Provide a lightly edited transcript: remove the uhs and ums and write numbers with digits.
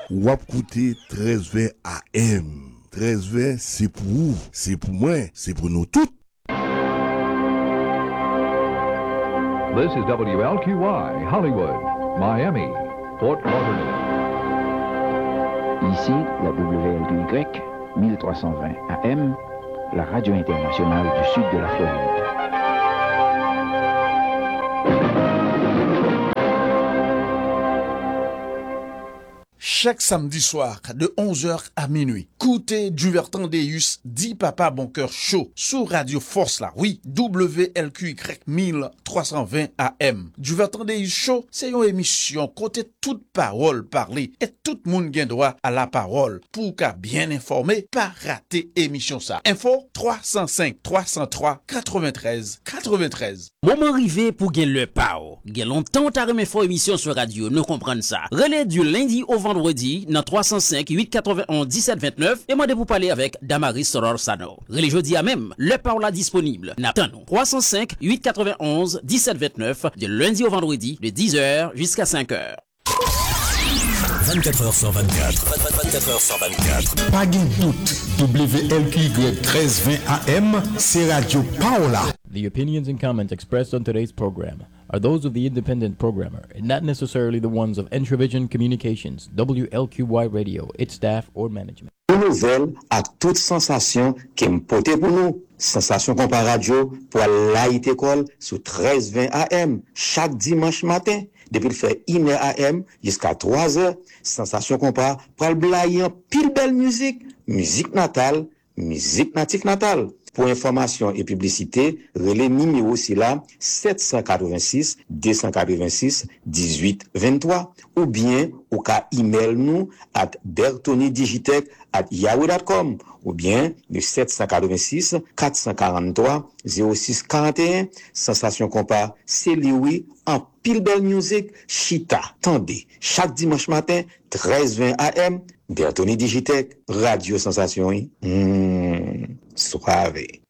ou écoutez 1320 AM. 1320, c'est pour vous, c'est pour moi, c'est pour nous tous. This is WLQY, Hollywood, Miami, Fort Lauderdale. Ici, la WLQY, 1320 AM, la radio internationale du sud de la Floride. Chaque samedi soir, de 11h à minuit, écoutez Duvertan Deus, dit Papa Bon Cœur Show, sur Radio Force là, oui, WLQY 1320 AM. Duvertan Deus Show, c'est une émission côté toute parole parlée, et tout le monde a droit à la parole, pour qu'à bien informer, pas rater émission ça. Info 305 303 93 93. Moment arrivé pour gagner le pao. Gagner longtemps t'as remis fort émission sur radio, nous comprenons ça. Relais du lundi au vendredi, dans 305 891 1729, et moi de vous parler avec Damaris Sororsano. Relais jeudi à même, le pao là disponible. N'attendons. 305 891 1729, de lundi au vendredi, de 10h jusqu'à 5h. 24h sur 24. 24h sur 24. Pas de doute. WLQY 1320 AM, c'est Radio Paola. The opinions and comments expressed on today's program are those of the independent programmer and not necessarily the ones of Entravision Communications, WLQY Radio, its staff, or management. Une nouvelle à toute sensation qui me porte pour nous. Sensation qu'on par radio pour la école sur 1320 AM chaque dimanche matin. Depuis le fait 1h AM jusqu'à 3h. Sensation qu'on par pour le blayer pile belle musique. Musique natale, musique natif natale. Pour information et publicité, relais numéro c'est là 786 286 18 23 ou bien ou ka email nous at bertonidigitech@yahoo.com ou bien le 786 443 06 41. Sensation compas c'est lui en pile belle musique chita. Tendez chaque dimanche matin 13:20 AM Bertoni Digitech Radio Sensation. Suave.